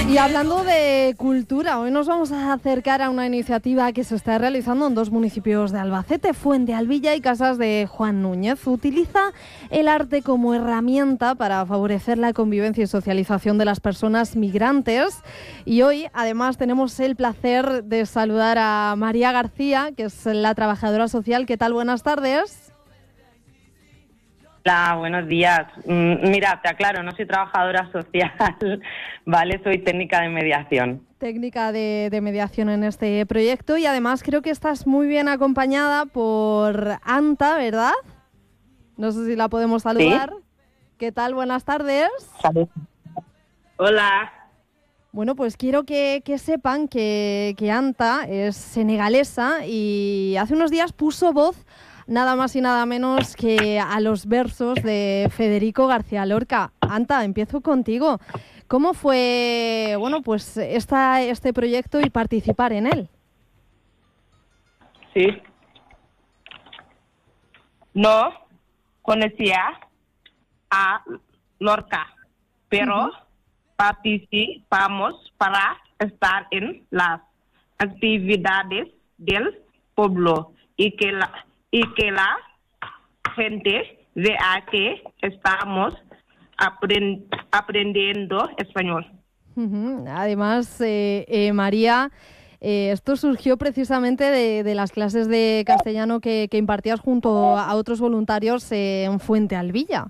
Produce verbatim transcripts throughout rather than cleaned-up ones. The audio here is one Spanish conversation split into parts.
Y hablando de cultura, hoy nos vamos a acercar a una iniciativa que se está realizando en dos municipios de Albacete, Fuentealbilla y Casas de Juan Núñez. Utiliza el arte como herramienta para favorecer la convivencia y socialización de las personas migrantes. Y hoy, además, tenemos el placer de saludar a María García, que es la trabajadora social. ¿Qué tal? Buenas tardes. Hola, buenos días. Mira, te aclaro, no soy trabajadora social, ¿vale? Soy técnica de mediación. Técnica de, de mediación en este proyecto y además creo que estás muy bien acompañada por Anta, ¿verdad? No sé si la podemos saludar. ¿Sí? ¿Qué tal? Buenas tardes. Salud. Hola. Bueno, pues quiero que, que sepan que, que Anta es senegalesa y hace unos días puso voz nada más y nada menos que a los versos de Federico García Lorca. Anta, empiezo contigo. ¿Cómo fue, bueno, pues esta, este proyecto y participar en él? Sí. No conocía a Lorca, pero uh-huh. participamos para estar en las actividades del pueblo y que la y que la gente vea que estamos aprend- aprendiendo español. Uh-huh. Además, eh, eh, María, eh, esto surgió precisamente de, de las clases de castellano que, que impartías junto a otros voluntarios eh, en Fuentealbilla.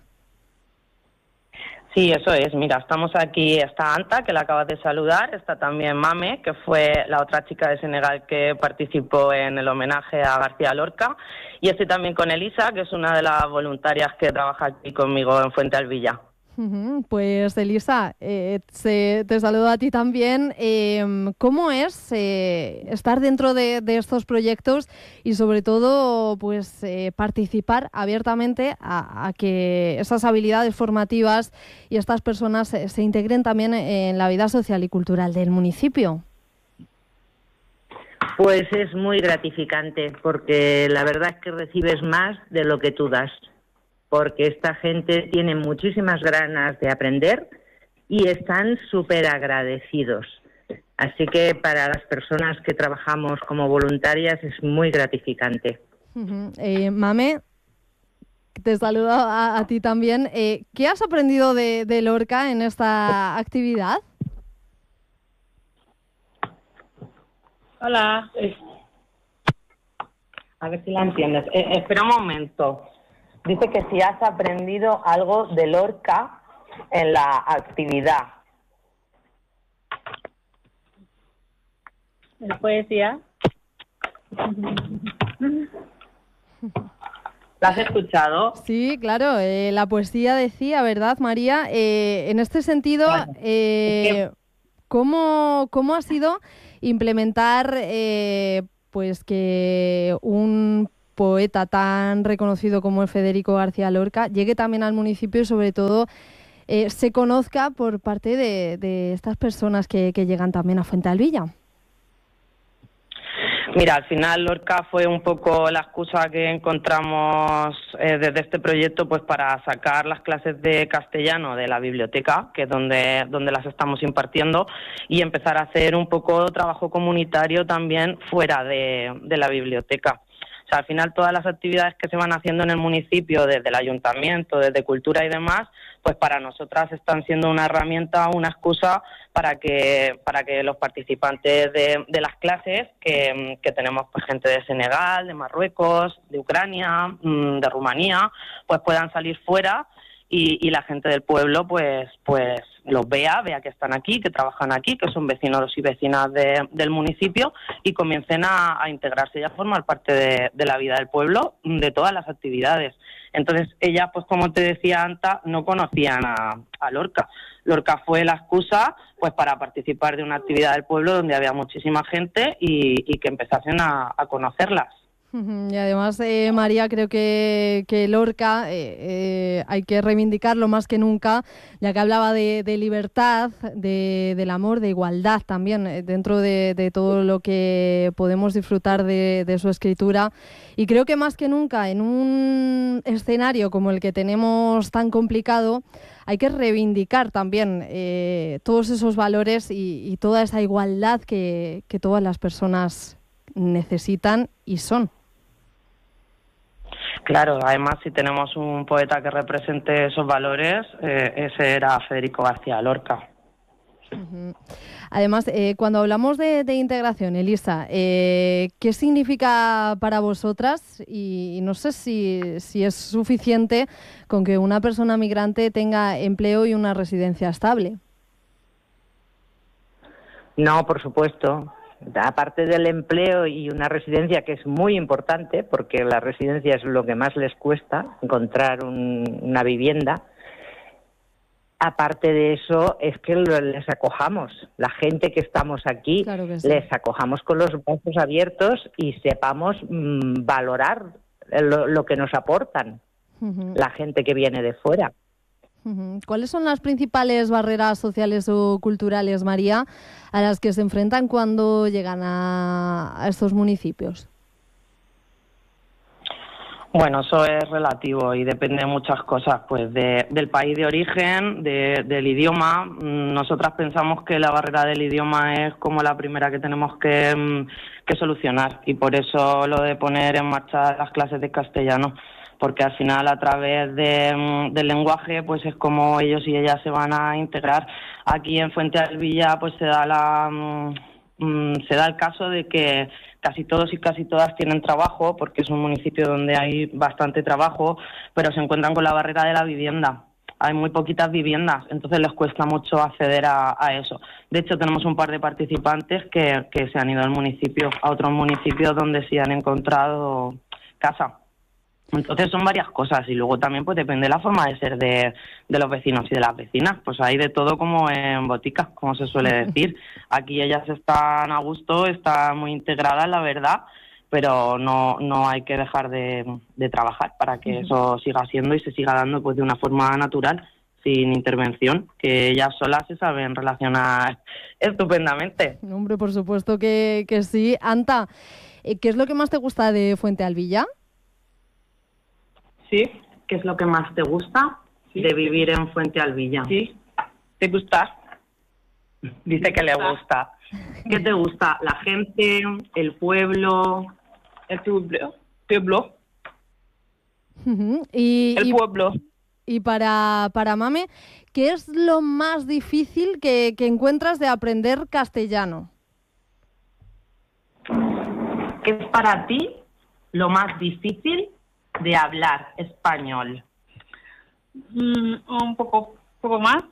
Sí, eso es. Mira, estamos aquí, está Anta, que la acabas de saludar, está también Mame, que fue la otra chica de Senegal que participó en el homenaje a García Lorca, y estoy también con Elisa, que es una de las voluntarias que trabaja aquí conmigo en Fuentealbilla. Uh-huh. Pues Elisa, eh, se, te saludo a ti también. Eh, ¿Cómo es eh, estar dentro de, de estos proyectos y sobre todo pues eh, participar abiertamente a, a que esas habilidades formativas y estas personas se, se integren también en la vida social y cultural del municipio? Pues es muy gratificante porque la verdad es que recibes más de lo que tú das, porque esta gente tiene muchísimas ganas de aprender y están súper agradecidos. Así que para las personas que trabajamos como voluntarias es muy gratificante. Uh-huh. Eh, Mame, te saludo a, a ti también. Eh, ¿Qué has aprendido de, de Lorca en esta actividad? Hola. A ver si la entiendes. Eh, espera un momento. Dice que si has aprendido algo de Lorca en la actividad. ¿La poesía? ¿La has escuchado? Sí, claro. Eh, la poesía decía, ¿verdad, María? Eh, en este sentido, Claro. eh, ¿cómo, ¿cómo ha sido implementar eh, pues que un poeta tan reconocido como el Federico García Lorca llegue también al municipio y sobre todo eh, se conozca por parte de, de estas personas que, que llegan también a Fuentealbilla? Mira, al final Lorca fue un poco la excusa que encontramos eh, desde este proyecto pues para sacar las clases de castellano de la biblioteca, que es donde, donde las estamos impartiendo, y empezar a hacer un poco trabajo comunitario también fuera de, de la biblioteca. O sea, al final todas las actividades que se van haciendo en el municipio, desde el ayuntamiento, desde cultura y demás, pues para nosotras están siendo una herramienta, una excusa para que para que los participantes de, de las clases, que, que tenemos pues gente de Senegal, de Marruecos, de Ucrania, de Rumanía, pues puedan salir fuera y, y la gente del pueblo pues pues los vea, vea que están aquí, que trabajan aquí, que son vecinos y vecinas de, del municipio y comiencen a, a integrarse y a formar parte de, de la vida del pueblo, de todas las actividades. Entonces, ellas, pues como te decía Anta, no conocían a, a Lorca. Lorca fue la excusa pues para participar de una actividad del pueblo donde había muchísima gente y, y que empezasen a, a conocerlas. Y además, eh, María, creo que, que Lorca eh, eh, hay que reivindicarlo más que nunca, ya que hablaba de, de libertad, de, del amor, de igualdad también, eh, dentro de, de todo lo que podemos disfrutar de, de su escritura. Y creo que más que nunca, en un escenario como el que tenemos tan complicado, hay que reivindicar también eh, todos esos valores y, y toda esa igualdad que, que todas las personas necesitan y son. Claro, además si tenemos un poeta que represente esos valores, eh, ese era Federico García Lorca. Uh-huh. Además, eh, cuando hablamos de, de integración, Elisa, eh, ¿qué significa para vosotras? Y, y no sé si, si es suficiente con que una persona migrante tenga empleo y una residencia estable. No, por supuesto. Aparte del empleo y una residencia, que es muy importante, porque la residencia es lo que más les cuesta, encontrar un, una vivienda. Aparte de eso, es que les acojamos. La gente que estamos aquí, claro que sí, les acojamos con los brazos abiertos y sepamos mmm, valorar lo, lo que nos aportan, uh-huh, la gente que viene de fuera. ¿Cuáles son las principales barreras sociales o culturales, María, a las que se enfrentan cuando llegan a, a estos municipios? Bueno, eso es relativo y depende de muchas cosas, pues de, del país de origen, de, del idioma. Nosotras pensamos que la barrera del idioma es como la primera que tenemos que, que solucionar, y por eso lo de poner en marcha las clases de castellano, porque al final a través de, del lenguaje pues es como ellos y ellas se van a integrar. Aquí en Fuente Alvilla pues se da la mm, se da el caso de que casi todos y casi todas tienen trabajo, porque es un municipio donde hay bastante trabajo, pero se encuentran con la barrera de la vivienda. Hay muy poquitas viviendas, entonces les cuesta mucho acceder a, a eso. De hecho, tenemos un par de participantes que, que se han ido al municipio, a otros municipios donde sí han encontrado casa. Entonces son varias cosas, y luego también pues depende de la forma de ser de, de los vecinos y de las vecinas. Pues hay de todo como en botica, como se suele decir. Aquí ellas están a gusto, están muy integradas, la verdad, pero no, no hay que dejar de, de trabajar para que eso siga siendo y se siga dando pues de una forma natural, sin intervención, que ellas solas se saben relacionar estupendamente. Hombre, por supuesto que, que sí. Anta, ¿qué es lo que más te gusta de Fuente Alvilla? Sí, ¿qué es lo que más te gusta sí. de vivir en Fuente Alvilla? Sí, ¿te gusta? Dice que le gusta. ¿Qué te gusta? ¿La gente, el pueblo? El pueblo. pueblo. Uh-huh. y, el y, pueblo. Y para, para Mame, ¿qué es lo más difícil que, que encuentras de aprender castellano? ¿Qué es para ti lo más difícil de hablar español? Mm, un poco, poco más.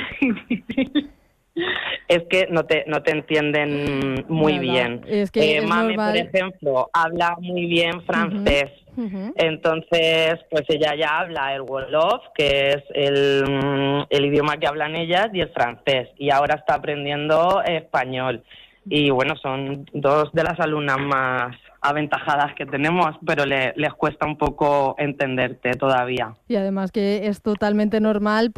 Es que no te no te entienden muy Nada. bien. Es que eh, es Mame, normal. por ejemplo, habla muy bien francés. Uh-huh. Uh-huh. Entonces, pues ella ya habla el Wolof, que es el, el idioma que hablan ellas, y el francés. Y ahora está aprendiendo español. Y bueno, son dos de las alumnas más aventajadas que tenemos, pero le, les cuesta un poco entenderte todavía. Y además que es totalmente normal.